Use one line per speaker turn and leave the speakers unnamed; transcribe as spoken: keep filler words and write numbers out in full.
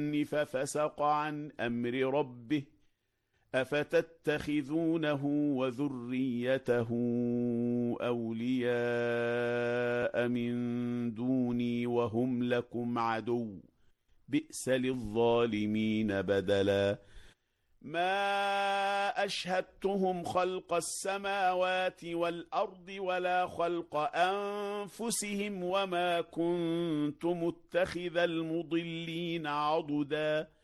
ففسق عن أمر ربه أفتتخذونه وذريته أولياء من دوني وهم لكم عدو بئس للظالمين بدلا ما أشهدتهم خلق السماوات والأرض ولا خلق أنفسهم وما كنت متخذ المضلين عضدا